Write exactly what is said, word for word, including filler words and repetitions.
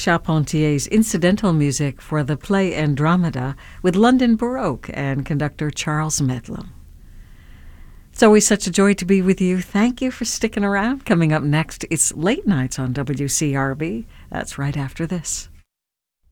Charpentier's incidental music for the play Andromeda with London Baroque and conductor Charles Medlem. It's always such a joy to be with you. Thank you for sticking around. Coming up next, it's Late Nights on W C R B. That's right after this.